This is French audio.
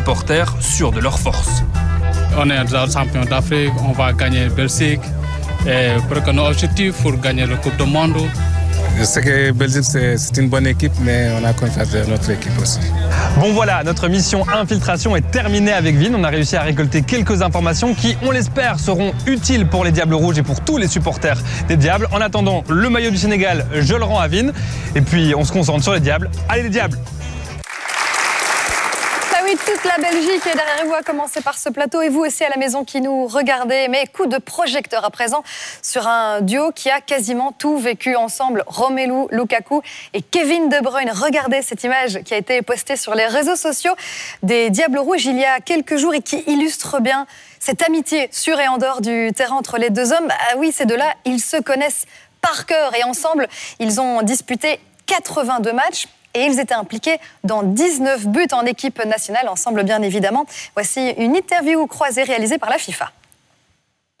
supporters sûrs de leur force. On est déjà champion d'Afrique, on va gagner Belgique. Et pour que nos objectifs pour gagner la Coupe du Monde. Je sais que Belgique c'est une bonne équipe, mais on a confiance dans notre équipe aussi. Bon voilà, notre mission infiltration est terminée avec Vin. On a réussi à récolter quelques informations qui, on l'espère, seront utiles pour les Diables Rouges et pour tous les supporters des Diables. En attendant, le maillot du Sénégal, je le rends à Vin. Et puis on se concentre sur les Diables. Allez les Diables! Oui, toute la Belgique est derrière vous, à commencer par ce plateau, et vous aussi à la maison qui nous regardez. Mais coup de projecteur à présent sur un duo qui a quasiment tout vécu ensemble, Romelu Lukaku et Kevin De Bruyne. Regardez cette image qui a été postée sur les réseaux sociaux des Diables Rouges il y a quelques jours et qui illustre bien cette amitié sur et en dehors du terrain entre les deux hommes. Ah oui, ces deux-là, ils se connaissent par cœur et ensemble, ils ont disputé 82 matchs. Et ils étaient impliqués dans 19 buts en équipe nationale, ensemble bien évidemment. Voici une interview croisée réalisée par la FIFA.